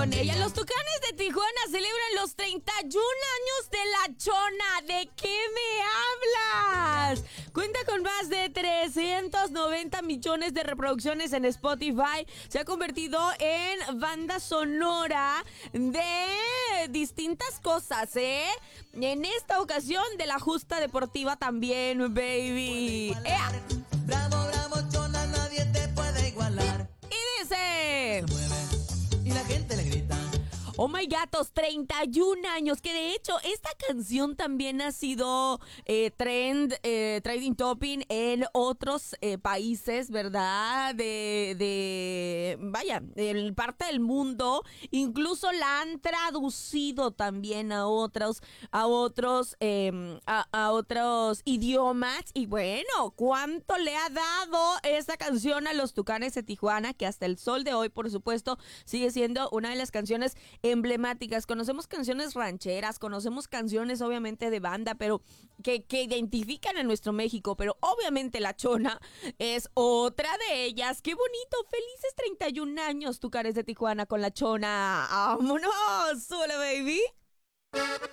con ella. Los Tucanes de Tijuana celebran los 31 años de La Chona. ¿De qué me hablas? Cuenta con más de 390 millones de reproducciones en Spotify. Se ha convertido en banda sonora de distintas cosas, ¿eh? En esta ocasión de la justa deportiva también, baby. ¡Ea! Bravo, bravo, Chona, nadie te puede igualar. Y dice... Se mueve y la gente le grita. Oh my gatos, 31 años, que de hecho esta canción también ha sido trending topic en otros países, ¿verdad? Vaya, en parte del mundo, incluso la han traducido también a otros idiomas. Y bueno, ¿cuánto le ha dado esta canción a los Tucanes de Tijuana? Que hasta el sol de hoy, por supuesto, sigue siendo una de las canciones emblemáticas. Conocemos canciones rancheras, conocemos canciones obviamente de banda, pero que identifican a nuestro México, pero obviamente La Chona es otra de ellas. ¡Qué bonito! ¡Felices 31 años, Tucanes de Tijuana con La Chona! ¡Vámonos! ¡Hola, baby!